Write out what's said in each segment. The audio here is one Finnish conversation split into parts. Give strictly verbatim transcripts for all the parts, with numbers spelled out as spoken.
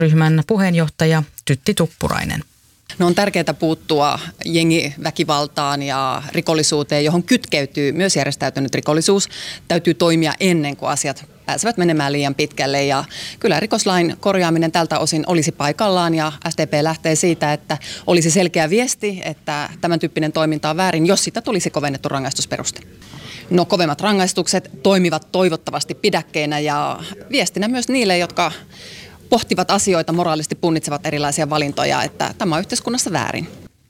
ryhmän puheenjohtaja Tytti Tuppurainen. No on tärkeää puuttua jengiväkivaltaan ja rikollisuuteen, johon kytkeytyy myös järjestäytynyt rikollisuus. Täytyy toimia ennen kuin asiat pääsevät menemään liian pitkälle. Ja kyllä rikoslain korjaaminen tältä osin olisi paikallaan ja S D P lähtee siitä, että olisi selkeä viesti, että tämän tyyppinen toiminta on väärin, jos sitä tulisi kovennettu rangaistusperuste. No kovemmat rangaistukset toimivat toivottavasti pidäkkeinä ja viestinä myös niille, jotka pohtivat asioita, moraalisesti punnitsevat erilaisia valintoja, että tämä on yhteiskunnassa väärin.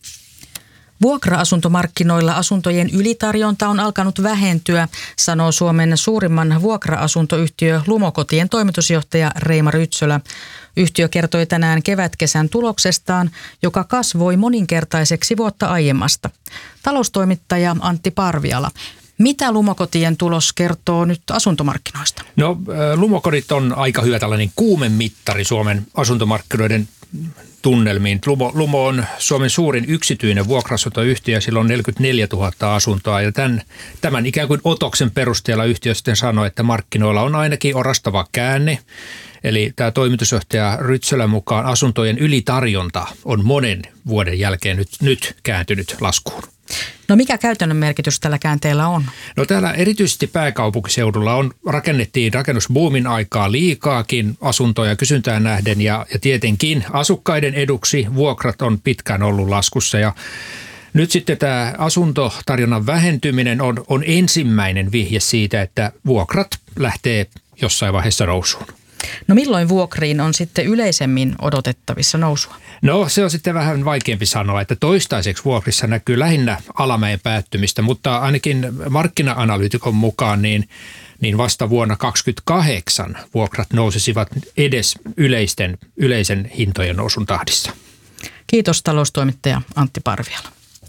Vuokra-asuntomarkkinoilla asuntojen ylitarjonta on alkanut vähentyä, sanoo Suomen suurimman vuokra-asuntoyhtiö Lumokotien toimitusjohtaja Reima Rytsölä. Yhtiö kertoi tänään kevätkesän tuloksestaan, joka kasvoi moninkertaiseksi vuotta aiemmasta. Taloustoimittaja Antti Parviala. Mitä Lumokotien tulos kertoo nyt asuntomarkkinoista? No Lumokodit on aika hyvä tällainen kuumemittari Suomen asuntomarkkinoiden tunnelmiin. Lumo, Lumo on Suomen suurin yksityinen vuokra-asuntoyhtiö, sillä on neljäkymmentäneljätuhatta asuntoa ja tämän, tämän ikään kuin otoksen perusteella yhtiö sitten sanoi, että markkinoilla on ainakin orastava käänne. Eli tämä toimitusjohtaja Rytsölän mukaan asuntojen ylitarjonta on monen vuoden jälkeen nyt, nyt kääntynyt laskuun. No mikä käytännön merkitys tällä käänteellä on? No täällä erityisesti pääkaupunkiseudulla on, rakennettiin rakennusbuumin aikaa liikaakin asuntoja kysyntään nähden ja, ja tietenkin asukkaiden eduksi vuokrat on pitkään ollut laskussa ja nyt sitten tämä asuntotarjonnan vähentyminen on, on ensimmäinen vihje siitä, että vuokrat lähtee jossain vaiheessa nousuun. No milloin vuokriin on sitten yleisemmin odotettavissa nousua? No se on sitten vähän vaikeampi sanoa, että toistaiseksi vuokrissa näkyy lähinnä alamäen päättymistä, mutta ainakin markkina-analyytikon mukaan niin, niin vasta vuonna kaksikymmentäkahdeksan vuokrat nousisivat edes yleisten, yleisen hintojen nousun tahdissa. Kiitos taloustoimittaja Antti Parviala.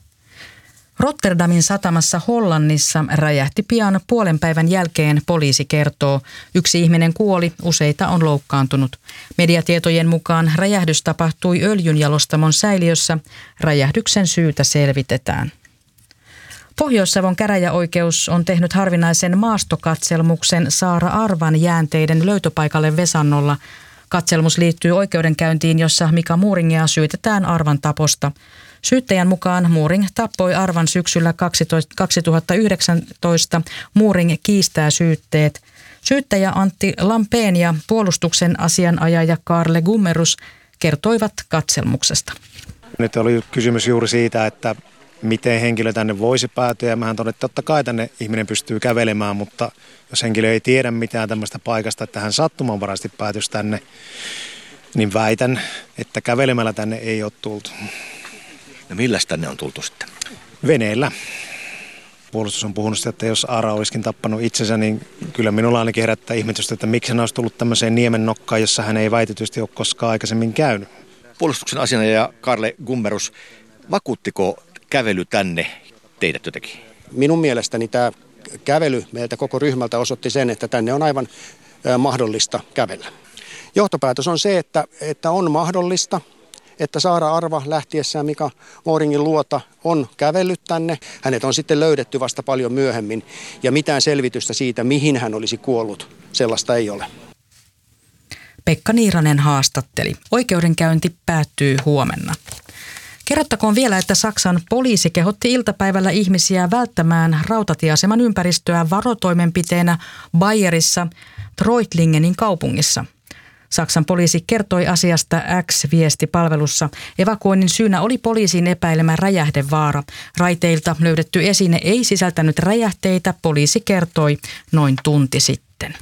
Rotterdamin satamassa Hollannissa räjähti pian puolen päivän jälkeen, poliisi kertoo. Yksi ihminen kuoli, useita on loukkaantunut. Mediatietojen mukaan räjähdys tapahtui öljynjalostamon säiliössä. Räjähdyksen syytä selvitetään. Pohjois-Savon käräjäoikeus on tehnyt harvinaisen maastokatselmuksen Saara Arvan jäänteiden löytöpaikalle Vesannolla. Katselmus liittyy oikeudenkäyntiin, jossa Mika Muuringia syytetään Arvan taposta. Syyttäjän mukaan Muuring tappoi Arvan syksyllä kaksituhattayhdeksäntoista. Muuring kiistää syytteet. Syyttäjä Antti Lampeen ja puolustuksen asianajaja Karle Gummerus kertoivat katselmuksesta. Nyt oli kysymys juuri siitä, että miten henkilö tänne voisi päätyä. Ja mähän todettiin, että totta kai tänne ihminen pystyy kävelemään, mutta jos henkilö ei tiedä mitään tämmöistä paikasta, että hän sattumanvaraisesti päätyisi tänne, niin väitän, että kävelemällä tänne ei ole tultu. No milläs tänne on tultu sitten? Veneellä. Puolustus on puhunut sitä, että jos Aara olisikin tappanut itsensä, niin kyllä minulla ainakin herättää ihmetystä, että miksi hän olisi tullut tämmöiseen niemen nokkaan, jossa hän ei väitetysti ole koskaan aikaisemmin käynyt. Puolustuksen asianajaja Karle Gummerus, vakuuttiko kävely tänne teidät jotenkin? Minun mielestäni tämä kävely meiltä koko ryhmältä osoitti sen, että tänne on aivan mahdollista kävellä. Johtopäätös on se, että, että on mahdollista, että Saara Arva lähtiessään Mika Muuringin luota on kävellyt tänne. Hänet on sitten löydetty vasta paljon myöhemmin ja mitään selvitystä siitä, mihin hän olisi kuollut, sellaista ei ole. Pekka Niiranen haastatteli. Oikeudenkäynti päättyy huomenna. Kerrottakoon vielä, että Saksan poliisi kehotti iltapäivällä ihmisiä välttämään rautatieaseman ympäristöä varotoimenpiteenä Bayerissa Treutlingenin kaupungissa. Saksan poliisi kertoi asiasta X-viestipalvelussa. Evakuoinnin syynä oli poliisin epäilemä räjähdevaara. Raiteilta löydetty esine ei sisältänyt räjähteitä, poliisi kertoi noin tunti sitten.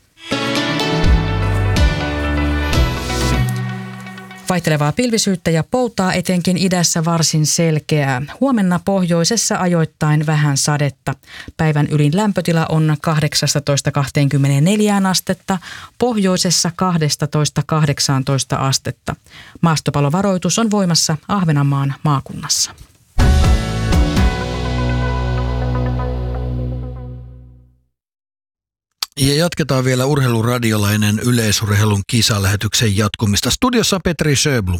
Vaihtelevaa pilvisyyttä ja poutaa, etenkin idässä varsin selkeää. Huomenna pohjoisessa ajoittain vähän sadetta. Päivän ylin lämpötila on kahdeksastatoista kaksikymmentäneljä astetta, pohjoisessa kaksitoista kahdeksantoista astetta. Maastopalovaroitus on voimassa Ahvenanmaan maakunnassa. Ja jatketaan vielä urheiluradiolainen ennen yleisurheilun kisalähetyksen jatkumista. Studiossa Petri Sjöblom.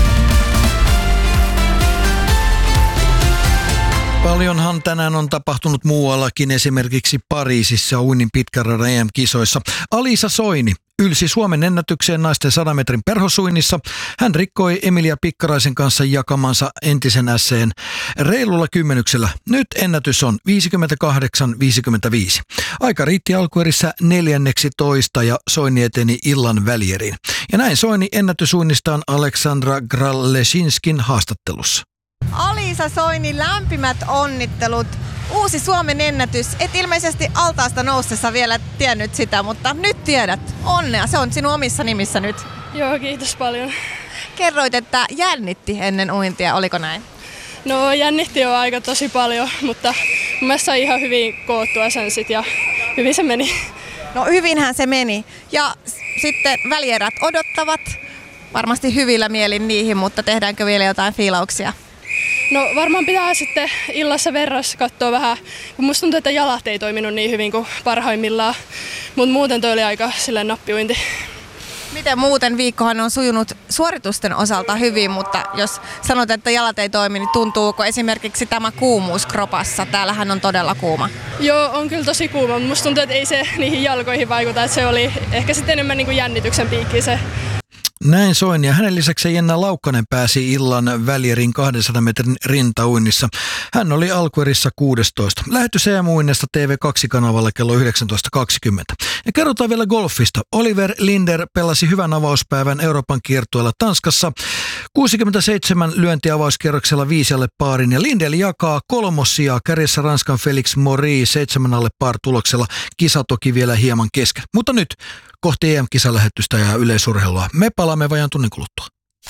Paljonhan tänään on tapahtunut muuallakin, esimerkiksi Pariisissa uinnin pitkän radan E M-kisoissa. Alisa Soini ylsi Suomen ennätykseen naisten sadan metrin perhosuinnissa. Hän rikkoi Emilia Pikkaraisen kanssa jakamansa entisen ässeen reilulla kymmenyksellä. Nyt ennätys on viisikymmentäkahdeksan viisikymmentäviisi. Aika riitti alkuerissä neljänneksi toista ja Soini eteni illan välieriin. Ja näin Soini ennätysuinnistaan Aleksandra Graleshinskin haastattelussa. Alisa Soini, lämpimät onnittelut. Uusi Suomen ennätys. Et ilmeisesti altaasta noustessa vielä tiennyt sitä, mutta nyt tiedät. Onnea, se on sinun omissa nimissä nyt. Joo, kiitos paljon. Kerroit, että jännitti ennen uintia, oliko näin? No jännitti jo aika tosi paljon, mutta mun mielestä sai ihan hyvin koottua sen sit ja hyvin se meni. No hyvinhän se meni. Ja sitten välierät odottavat. Varmasti hyvillä mielin niihin, mutta tehdäänkö vielä jotain fiilauksia? No varmaan pitää sitten illassa verrassa katsoa vähän, kun musta tuntuu, että jalat ei toiminut niin hyvin kuin parhaimmillaan, mutta muuten toi oli aika silleen nappiuinti. Miten muuten viikkohan on sujunut suoritusten osalta hyvin, mutta jos sanot, että jalat ei toimi, niin tuntuuko esimerkiksi tämä kuumuus kropassa? Täällähän on todella kuuma. Joo, on kyllä tosi kuuma, mutta musta tuntuu, että ei se niihin jalkoihin vaikuta, että se oli ehkä sitten enemmän niin kuin jännityksen piikki se. Näin Soini ja hänen lisäksi Jenna Laukkanen pääsi illan välierin kahdensadan metrin rintauinnissa. Hän oli alkuerissä kuusitoista. Lähetys E M-uinnista T V kaksi -kanavalla kello yhdeksäntoista kaksikymmentä. Ja kerrotaan vielä golfista. Oliver Linder pelasi hyvän avauspäivän Euroopan kiertueella Tanskassa. kuusikymmentäseitsemän lyöntiavauskierroksella viisi alle paarin ja Lindell jakaa kolmossijaa kärjessä Ranskan Felix Maury seitsemän alle par tuloksella. Kisa toki vielä hieman kesken. Mutta nyt kohti E M-kisalähetystä ja yleisurheilua. Me palaamme vajaan tunnin kuluttua.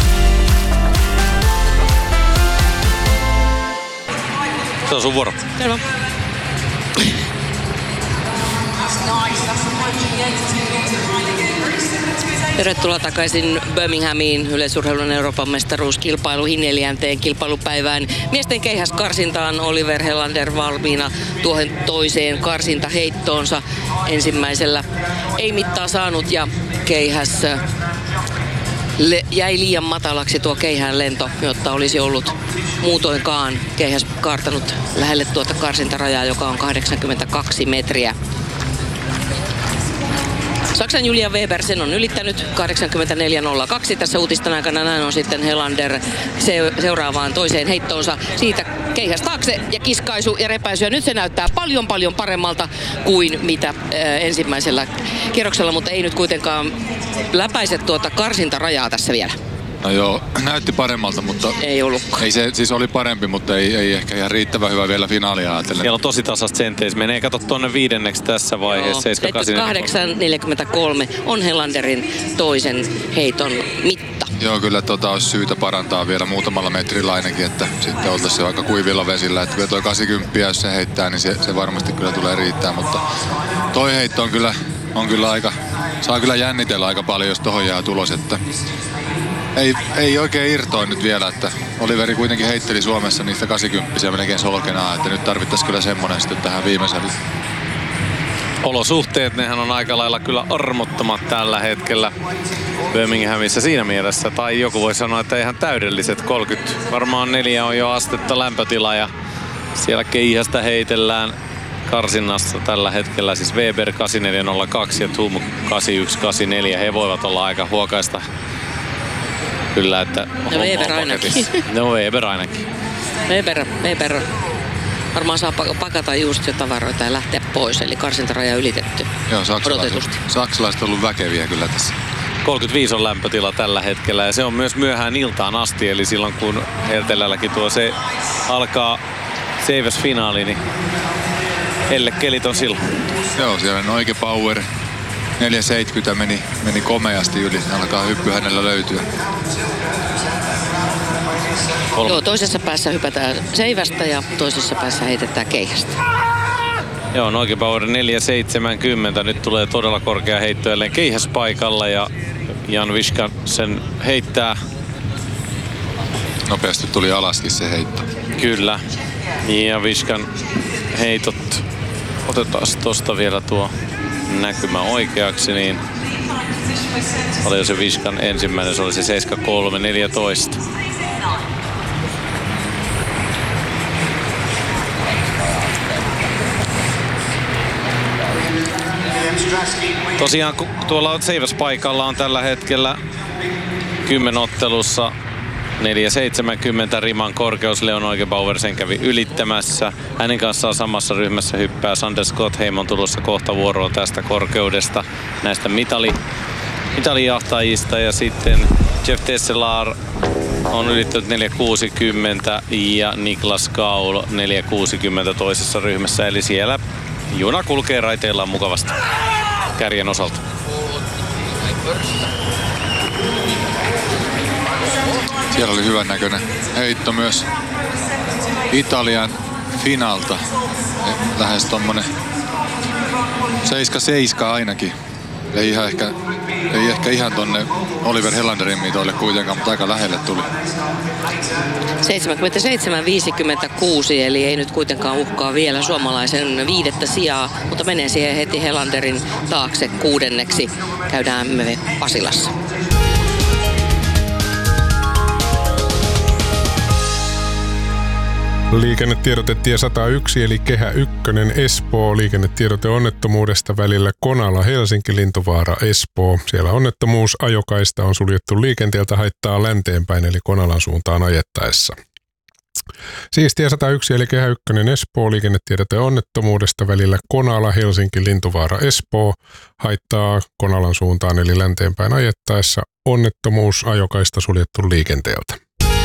Se on sun vuoro. Selvä. Tervetuloa takaisin Birminghamiin yleisurheilun Euroopan mestaruuskilpailuihin neljänteen kilpailupäivään. Miesten keihäskarsintaan Oliver Helander valmiina tuohon toiseen karsintaheittoonsa. Ensimmäisellä ei mittaa saanut ja keihäs le- jäi liian matalaksi tuo keihään lento, jotta olisi ollut muutoinkaan keihäs kaartanut lähelle tuota karsintarajaa, joka on kahdeksankymmentäkaksi metriä. Saksan Julia Weber sen on ylittänyt kahdeksankymmentäneljä nolla kaksi. Tässä uutisten aikana näin on sitten Helander se- seuraavaan toiseen heittoonsa. Siitä keihäs taakse ja kiskaisu ja repäisy. Ja nyt se näyttää paljon paljon paremmalta kuin mitä äh, ensimmäisellä kierroksella, mutta ei nyt kuitenkaan läpäise tuota karsintarajaa tässä vielä. No joo, näytti paremmalta, mutta ei ollutkaan. Ei se siis oli parempi, mutta ei, ei ehkä ihan riittävän hyvä vielä finaalia ajatellen. Siellä on tosi tasasta senteis. Menee kato tonne viidenneksi tässä vaiheessa. seitsemänkymmentäkahdeksan neljäkymmentäkolme on Helanderin toisen heiton mitta. Joo, kyllä tota olisi syytä parantaa vielä muutamalla metrillä ainakin, että sitten oltaisiin aika kuivilla vesillä. Että kyllä toi kahdeksankymmentä, jos se heittää, niin se, se varmasti kyllä tulee riittää, mutta toi heitto on kyllä, on kyllä aika, saa kyllä jännitellä aika paljon, jos tohon jää tulos, että Ei, ei oikein irtoa nyt vielä, että Oliveri kuitenkin heitteli Suomessa niistä kahdeksankymmentä melkein solkenaa, että nyt tarvittaisiin kyllä semmoinen sitten tähän viimeiselle. Olosuhteet, nehän on aika lailla kyllä armottomat tällä hetkellä Birminghamissa siinä mielessä. Tai joku voi sanoa, että ihan täydelliset. kolmekymmentä, varmaan neljä on jo astetta lämpötila ja siellä keihästä heitellään karsinnassa tällä hetkellä. Siis Weber kahdeksankymmentäneljä nolla kaksi ja Tum kahdeksankymmentäyksi kahdeksankymmentäneljä. He voivat olla aika huokaista. Kyllä, että no Weber ainakin. No Weber ainakin. Weber, Weber varmaan saa pakata just jo tavaroita ja lähteä pois, eli karsintaraja ylitetty. Joo, saksalaiset, saksalaiset on ollut väkeviä kyllä tässä. kolmekymmentäviisi on lämpötila tällä hetkellä ja se on myös myöhään iltaan asti, eli silloin kun Hertelälläkin tuo se alkaa Seiväs-finaali, niin hellekelit on silloin. Joo, siellä on oikea power. neljä seitsemänkymmentä meni, meni komeasti yli. Alkaa hyppy hänellä löytyä. Kolme. Joo, toisessa päässä hypätään seivästä ja toisessa päässä heitetään keihästä. Joo, Noike Power neljä seitsemänkymmentä. Nyt tulee todella korkea heitto jälleen keihäspaikalla ja Jan Viška sen heittää. Nopeasti tuli alaskin se heitto. Kyllä. Ja Viškan heitot. Otetaan tosta vielä tuo näkymä oikeaksi, niin oli se Viškan ensimmäinen, se oli se seitsemän kolme neljätoista. Tosiaan tuolla seiväspaikalla on tällä hetkellä kymmenottelussa neljä seitsemänkymmentä riman korkeus. Leon Neugebauer sen kävi ylittämässä. Hänen kanssaan samassa ryhmässä hyppää Sander Skotheim, on tulossa kohta vuoroon tästä korkeudesta näistä mitali, mitalijahtajista. Ja sitten Jeff Tesselar on ylittänyt neljä kuusikymmentä ja Niklas Gaul neljä kuusikymmentä toisessa ryhmässä. Eli siellä juna kulkee raiteillaan mukavasti kärjen osalta. Siellä oli hyvän näköinen heitto myös Italian Finalta. Lähes tommonen seiska seiska ainakin. Ei, ihan ehkä, ei ehkä ihan tonne Oliver Helanderin mitoille kuitenkaan, mutta aika lähelle tuli. seitsemänkymmentäseitsemän viisikymmentäkuusi, eli ei nyt kuitenkaan uhkaa vielä suomalaisen viidettä sijaa, mutta menee siihen heti Helanderin taakse kuudenneksi. Käydään me Pasilassa. Liikennetiedote tie sata yksi eli Kehä ykkönen Espoo. Liikennetiedote onnettomuudesta välillä Konala-Helsinki-Lintuvaara-Espoo. Siellä onnettomuus, ajokaista on suljettu liikenteeltä, haittaa länteenpäin eli Konalan suuntaan ajettaessa. Siis tie sata yksi eli Kehä ykkönen Espoo. Liikennetiedote onnettomuudesta välillä Konala-Helsinki-Lintuvaara-Espoo. Haittaa Konalan suuntaan eli länteenpäin ajettaessa. Onnettomuus, ajokaista suljettu liikenteeltä.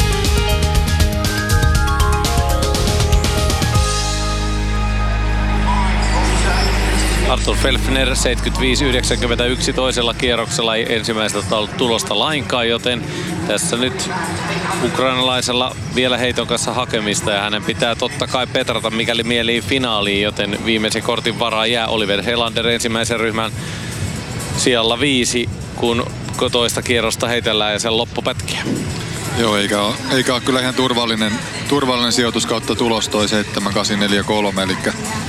Arthur Felfner seitsemänkymmentäviisi yhdeksänkymmentäyksi toisella kierroksella ei ensimmäiseltä ollut tulosta lainkaan, joten tässä nyt ukrainalaisella vielä heiton kanssa hakemista ja hänen pitää totta kai petrata mikäli mielii finaaliin, joten viimeisen kortin varaa jää Oliver Helander ensimmäisen ryhmän sijalla viisi, kun toista kierrosta heitellään ja sen loppupätkiä. Joo, eikä ole, eikä ole kyllä ihan turvallinen, turvallinen sijoitus kautta tulos toi seitsemän kahdeksan neljä kolme, eli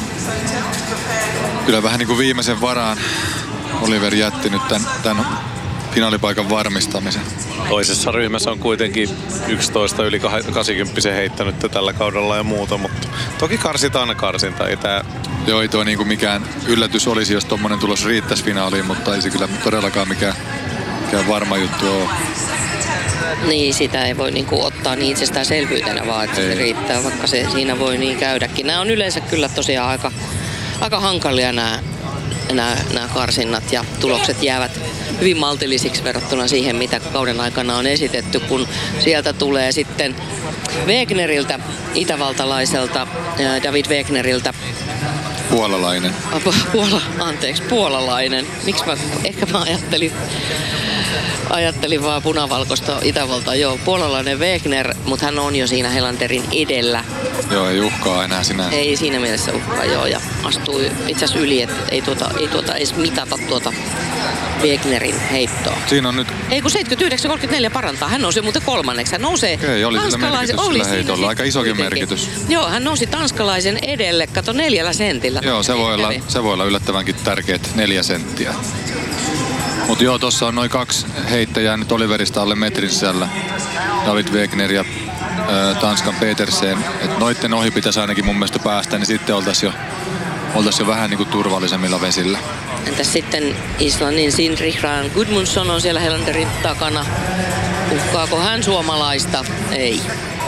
kyllä vähän niin kuin viimeisen varaan Oliver jätti nyt tämän, tämän finaalipaikan varmistamisen. Toisessa ryhmässä on kuitenkin yksitoista yli kahdeksankymmentä heittänyt tällä kaudella ja muuta, mutta toki karsitaan karsinta. Ei tää... Joo, ei tuo niin kuin mikään yllätys olisi, jos tommonen tulos riittäisi finaaliin, mutta ei se kyllä todellakaan mikään, mikään varma juttu ole. Niin, sitä ei voi niinku ottaa niin itsestäänselvyytenä vaan, että ei. Se riittää, vaikka se siinä voi niin käydäkin. Nämä on yleensä kyllä tosiaan aika, aika hankalia nämä, nämä, nämä karsinnat ja tulokset jäävät hyvin maltillisiksi verrattuna siihen, mitä kauden aikana on esitetty, kun sieltä tulee sitten Wegneriltä, itävaltalaiselta, David Wegneriltä. Puolalainen. Puola, anteeksi, puolalainen. Miksi mä, ehkä mä ajattelin, ajattelin vaan punavalkoista Itävaltaa. Joo, puolalainen Wegner, mutta hän on jo siinä Helanderin edellä. Joo, ei uhkaa enää sinänsä. Ei siinä mielessä uhkaa, joo, ja astuu itse asiassa yli, että ei tuota, ei tuota edes mitata tuota Wegnerin heittoa. Siinä on nyt... Ei kun seitsemänkymmentäyhdeksän kolmekymmentäneljä parantaa. Hän nousi muuten kolmanneksi. Hän nousee Okei, oli sillä merkitys oli sillä heitolla. Aika isokin kuitenkin. merkitys. Joo, hän nousi tanskalaisen edelle. Kato, neljällä sentillä. Joo, se voi, olla, se voi olla yllättävänkin tärkeät neljä senttiä. Mutta joo, tuossa on noin kaksi heittäjää nyt Oliverista alle metrin sisällä. David Wegner ja ö, Tanskan Petersen. Et noitten ohi pitäisi ainakin mun mielestä päästä, niin sitten oltaisiin jo, oltais jo vähän niinku turvallisemmilla vesillä. Entäs sitten Islannin Sinrihran Gudmundsson on siellä Helanderin takana. Uhkaako hän suomalaista? Ei.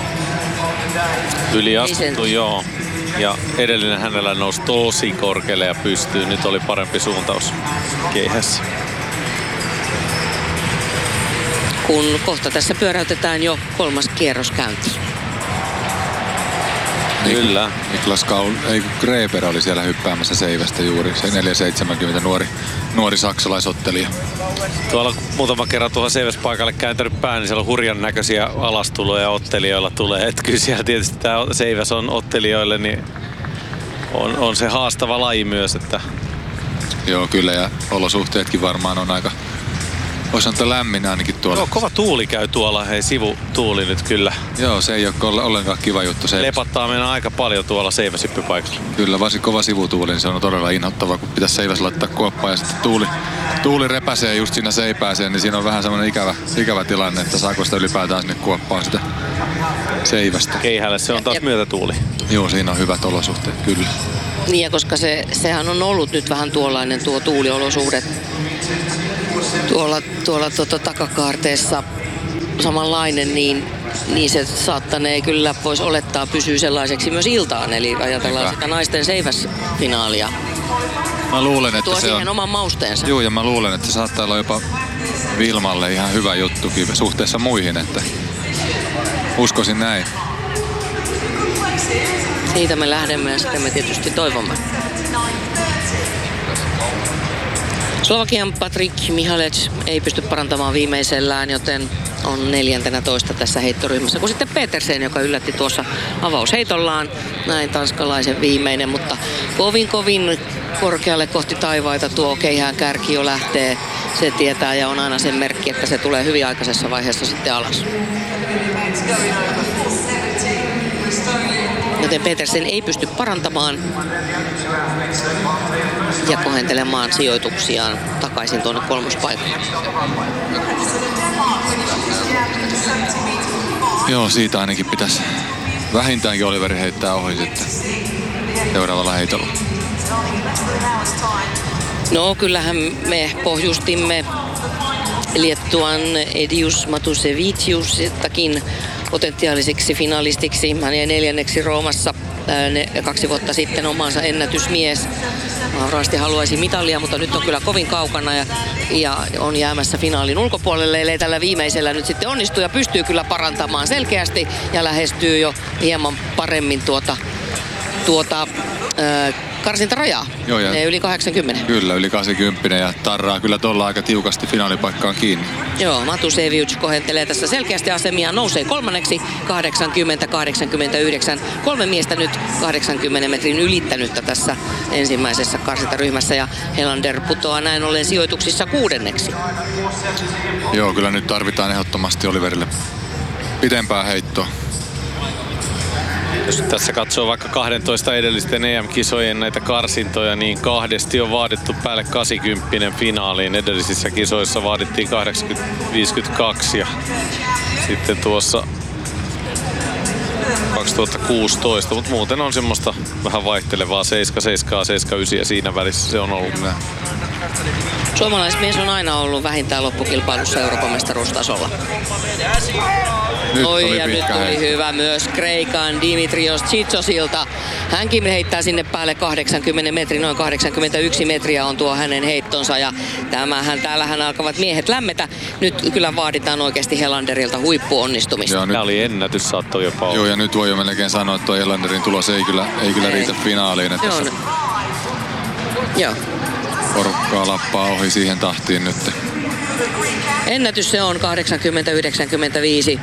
Yli astuttu, joo. Ja edellinen hänellä nousi tosi korkealle ja pystyy. Nyt oli parempi suuntaus keihässä. Kun kohta tässä pyöräytetään jo kolmas kierros käyntiin. Kyllä. Niklas Gaul, ei Greber oli siellä hyppäämässä seivästä juuri. Se neljä seitsemänkymmentä nuori, nuori saksalaisottelija. Tuolla muutama kerran tuohon seiväspaikalle kääntänyt pää, niin siellä on hurjan näköisiä alastuloja ottelijoilla tulee. Et kyllä siellä tietysti tämä seiväs on ottelijoille, niin on, on se haastava laji myös. Että... Joo, kyllä, ja olosuhteetkin varmaan on aika, Voisi sanoa, että lämmin ainakin tuolla. Joo, kova tuuli käy tuolla, hei sivutuuli nyt kyllä. Joo, se ei ole ollenkaan kiva juttu. Se lepattaa mennä aika paljon tuolla seiväsyppypaikalla. Kyllä, varsin kova sivutuuli, niin se on todella inhottavaa, kun pitäisi seiväs laittaa kuoppaan ja sitten tuuli, tuuli repäsee just siinä seipääseen, niin siinä on vähän semmoinen ikävä, ikävä tilanne, että saako sitä ylipäätään sinne kuoppaan sitä seivästä. Keihälle se on taas ja, myötätuuli. Joo, siinä on hyvät olosuhteet, kyllä. Niin, ja koska se, sehän on ollut nyt vähän tuollainen tuo tuuliolosuhde tuolla, tuolla tuota, takakaarteessa samanlainen, niin, niin se saattanee kyllä, voisi olettaa, pysyy sellaiseksi myös iltaan. Eli ajatellaan Hyvä. sitä naisten seiväsfinaalia. Mä luulen, että Tuo se siihen on oman mausteensa. Joo, ja mä luulen, että se saattaa olla jopa Vilmalle ihan hyvä juttukin suhteessa muihin, että uskoisin näin. Siitä me lähdemme ja sitten me tietysti toivomme. Slovakian Patrik Mihalec ei pysty parantamaan viimeisellään, joten on neljäntenä toista tässä heittoryhmässä. Kun sitten Petersen, joka yllätti tuossa avausheitollaan, näin tanskalaisen viimeinen, mutta kovin kovin korkealle kohti taivaita tuo keihään kärki jo lähtee. Se tietää ja on aina sen merkki, että se tulee hyvin aikaisessa vaiheessa sitten alas. Joten Petersen ei pysty parantamaan ja kohentelemaan sijoituksiaan takaisin tuonne kolmospaikalle. Joo, siitä ainakin pitäisi vähintäänkin Oliveri heittää ohi sitten seuraavalla heitolla. No kyllähän me pohjustimme Liettuan Edius Matuseviciustakin potentiaalisiksi finalistiksi. Hän jäi neljänneksi Roomassa ne, kaksi vuotta sitten omansa ennätysmies. Vauraasti haluaisi mitalia, mutta nyt on kyllä kovin kaukana ja, ja on jäämässä finaalin ulkopuolelle, ellei tällä viimeisellä nyt sitten onnistu ja pystyy kyllä parantamaan selkeästi ja lähestyy jo hieman paremmin tuota, tuota äh, karsintarajaa. Joo, ja yli kahdeksankymmentä. Kyllä, yli kahdeksankymmentä ja tarraa kyllä tuolla aika tiukasti finaalipaikkaan kiinni. Joo, Matusevic kohentelee tässä selkeästi asemia, nousee kolmanneksi kahdeksankymmentä kahdeksankymmentäyhdeksän. Kolme miestä nyt kahdeksankymmenen metrin ylittänyttä tässä ensimmäisessä karsintaryhmässä ja Helander putoaa näin ollen sijoituksissa kuudenneksi. Joo, kyllä nyt tarvitaan ehdottomasti Oliverille pitempää heittoa. Jos tässä katsoo vaikka kahdentoista edellisten E M-kisojen näitä karsintoja, niin kahdesti on vaadittu päälle kahdeksankymmentä finaaliin. Edellisissä kisoissa vaadittiin kahdeksankymmentä viisikymmentäkaksi ja sitten tuossa kaksituhattakuusitoista, mutta muuten on semmoista vähän vaihtelevaa seitsemän seitsemän seitsemän yhdeksän ja siinä välissä se on ollut. Suomalaismies on aina ollut vähintään loppukilpailussa Euroopan mestaruustasolla. Nyt Oi, ja nyt tuli heitto. hyvä myös Kreikan Dimitrios Tsitsosilta. Hänkin heittää sinne päälle kahdeksankymmentä metrin, noin kahdeksankymmentäyksi metriä on tuo hänen heittonsa. Ja tämähän, täällähän alkavat miehet lämmetä. Nyt kyllä vaaditaan oikeasti Helanderilta huippuonnistumista. Joo, nyt, tämä oli ennätys, saattoi jopa olla. Joo, ja nyt voi jo melkein sanoa, että tuo Helanderin tulos ei kyllä, ei kyllä ei. riitä finaaliin. Että Joo. Joo. Porukkaa lappaa ohi siihen tahtiin nyt. Ennätys se on kahdeksankymmentä yhdeksänkymmentäviisi.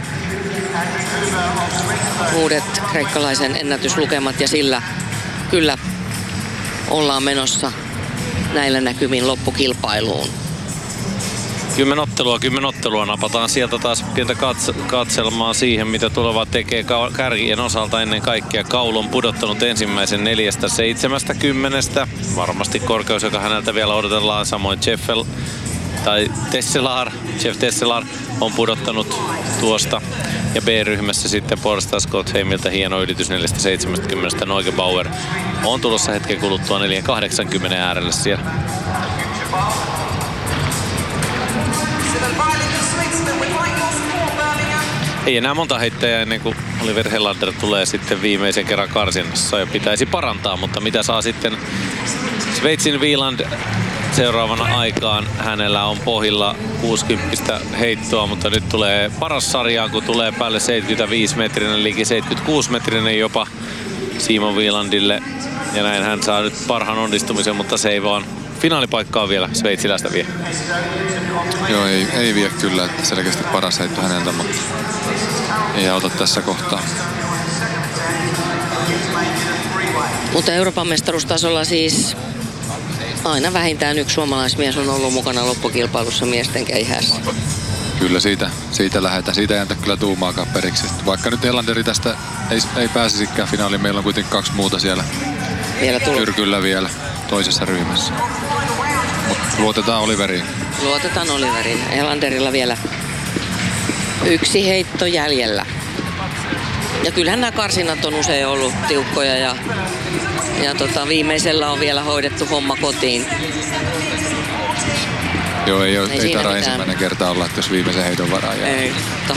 Uudet kreikkalaisen ennätyslukemat ja sillä kyllä ollaan menossa näillä näkymin loppukilpailuun. Kymmenottelua, kymmenottelua napataan sieltä taas pientä katse- katselmaa siihen, mitä tuleva tekee kärkien osalta ennen kaikkea. Kaulu on pudottanut ensimmäisen neljästä seitsemästä kymmenestä. Varmasti korkeus, joka häneltä vielä odotellaan. Samoin Jeffel tai Tesselar, Jeff Tesselar on pudottanut tuosta. Ja B-ryhmässä sitten puolestaan Scott Heimiltä hieno ylitys neljästä seitsemänkymmentä. Neugebauer on tulossa hetken kuluttua neljä kahdeksankymmentä äärelle siellä. Ei enää monta heittäjää ennen kuin Oliver Helander tulee sitten viimeisen kerran karsinnassa ja pitäisi parantaa, mutta mitä saa sitten Sveitsin Wieland seuraavana aikaan. Hänellä on pohjilla kuusikymmentä heittoa, mutta nyt tulee paras sarjaan, kun tulee päälle seitsemänkymmentäviisi metrinen, liki seitsemänkymmentäkuusi metrinen jopa Simon Wielandille. Ja näin hän saa nyt parhaan onnistumisen, mutta se ei vaan finaalipaikkaa vielä sveitsiläistä vie. Joo, ei, ei vie kyllä, että selkeästi paras heitto häneltä, mutta ei auta tässä kohtaa. Mutta Euroopan mestaruustasolla siis Aina vähintään yksi suomalaismies on ollut mukana loppukilpailussa miesten keihässä. Kyllä siitä, siitä lähdetään. Siitä ei anta kyllä tuumaakaan periksi. Vaikka nyt Elanderi tästä ei, ei pääsisikään finaaliin, meillä on kuitenkin kaksi muuta siellä vielä tyrkyllä vielä toisessa ryhmässä. Mut luotetaan Oliveriin. Luotetaan Oliveriin. Elanderilla vielä yksi heitto jäljellä. Ja kyllähän nämä karsinnat on usein ollut tiukkoja ja, ja tota, viimeisellä on vielä hoidettu homma kotiin. Joo, ei, Ei ei, ei tarvitse ensimmäinen kerta olla, että jos viimeisen heiton varaa jää. Ei, mutta